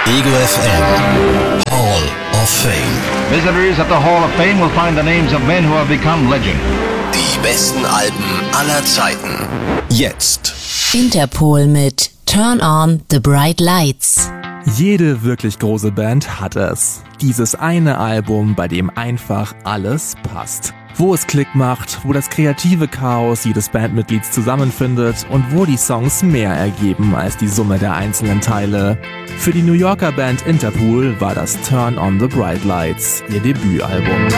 Ego FM Hall of Fame. Visitors at the Hall of Fame will find the names of men who have become legend. Die besten Alben aller Zeiten. Jetzt. Interpol mit Turn On the Bright Lights. Jede wirklich große Band hat es. Dieses eine Album, bei dem einfach alles passt. Wo es Klick macht, wo das kreative Chaos jedes Bandmitglieds zusammenfindet und wo die Songs mehr ergeben als die Summe der einzelnen Teile. Für die New Yorker Band Interpol war das Turn On the Bright Lights ihr Debütalbum.